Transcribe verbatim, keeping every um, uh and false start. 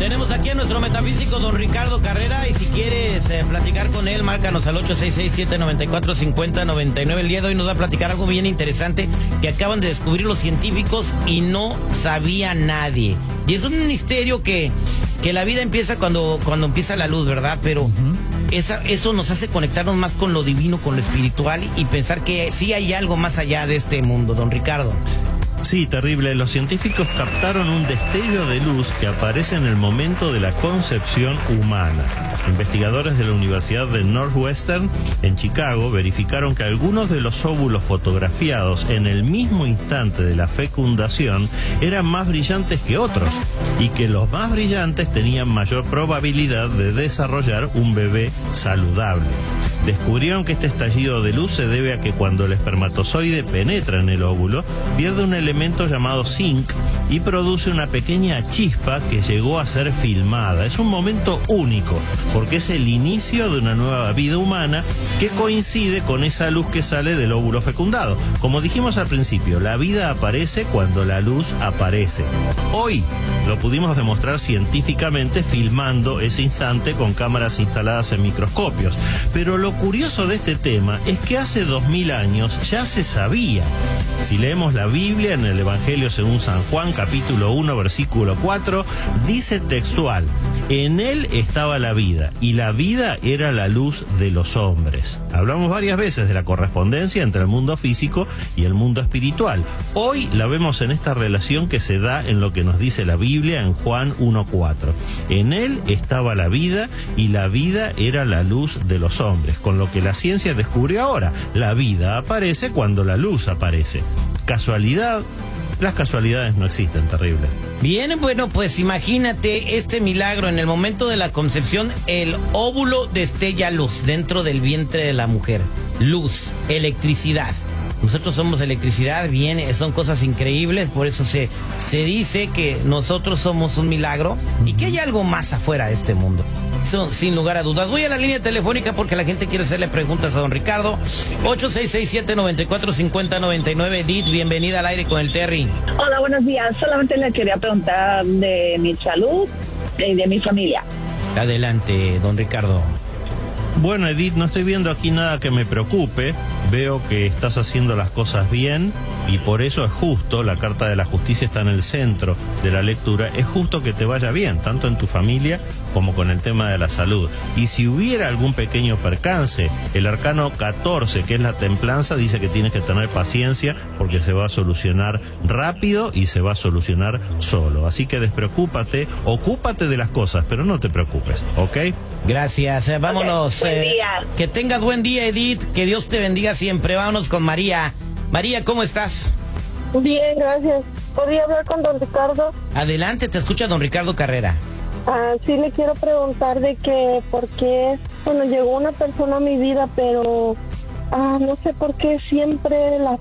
Tenemos aquí a nuestro metafísico don Ricardo Carrera, y si quieres eh, platicar con él, márcanos al ocho seis seis, siete nueve cuatro, cinco cero nueve nueve. El día de hoy nos va a platicar algo bien interesante que acaban de descubrir los científicos y no sabía nadie. Y es un misterio que, que la vida empieza cuando, cuando empieza la luz, ¿verdad? Pero uh-huh. esa, eso nos hace conectarnos más con lo divino, con lo espiritual, y pensar que sí hay algo más allá de este mundo, don Ricardo. Sí, terrible. Los científicos captaron un destello de luz que aparece en el momento de la concepción humana. Investigadores de la Universidad de Northwestern en Chicago verificaron que algunos de los óvulos fotografiados en el mismo instante de la fecundación eran más brillantes que otros, y que los más brillantes tenían mayor probabilidad de desarrollar un bebé saludable. Descubrieron que este estallido de luz se debe a que cuando el espermatozoide penetra en el óvulo, pierde un elemento llamado zinc y produce una pequeña chispa que llegó a ser filmada. Es un momento único, porque es el inicio de una nueva vida humana que coincide con esa luz que sale del óvulo fecundado. Como dijimos al principio, la vida aparece cuando la luz aparece. Hoy lo pudimos demostrar científicamente filmando ese instante con cámaras instaladas en microscopios. Pero lo curioso de este tema es que hace dos mil años ya se sabía. Si leemos la Biblia en el Evangelio según San Juan, capítulo uno, versículo cuatro, dice textual: en él estaba la vida, y la vida era la luz de los hombres. Hablamos varias veces de la correspondencia entre el mundo físico y el mundo espiritual. Hoy la vemos en esta relación que se da en lo que nos dice la Biblia en Juan uno cuatro. En él estaba la vida, y la vida era la luz de los hombres. Con lo que la ciencia descubrió ahora, la vida aparece cuando la luz aparece. ¿Casualidad? Las casualidades no existen, terrible. Bien, bueno, pues imagínate este milagro. En el momento de la concepción, el óvulo destella luz dentro del vientre de la mujer. Luz, electricidad. Nosotros somos electricidad, bien, son cosas increíbles. Por eso se, se dice que nosotros somos un milagro y que hay algo más afuera de este mundo. Eso, sin lugar a dudas. Voy a la línea telefónica porque la gente quiere hacerle preguntas a don Ricardo. ocho seis seis, siete nueve cuatro, cinco cero nueve nueve. Edith, bienvenida al aire con el Terry. Hola, buenos días. Solamente le quería preguntar de mi salud y de mi familia. Adelante, don Ricardo. Bueno, Edith, no estoy viendo aquí nada que me preocupe. Veo que estás haciendo las cosas bien, y por eso es justo, la Carta de la Justicia está en el centro de la lectura, es justo que te vaya bien, tanto en tu familia como con el tema de la salud. Y si hubiera algún pequeño percance, el arcano catorce, que es la templanza, dice que tienes que tener paciencia porque se va a solucionar rápido y se va a solucionar solo. Así que despreocúpate, ocúpate de las cosas, pero no te preocupes, ¿ok? Gracias, eh, vámonos. Okay, buen eh, día. Que tengas buen día, Edith, que Dios te bendiga siempre. Vámonos con María. María, ¿cómo estás? Bien, gracias. ¿Podría hablar con don Ricardo? Adelante, te escucha don Ricardo Carrera. Ah, sí, le quiero preguntar de que por qué, bueno, llegó una persona a mi vida, pero ah, no sé por qué siempre la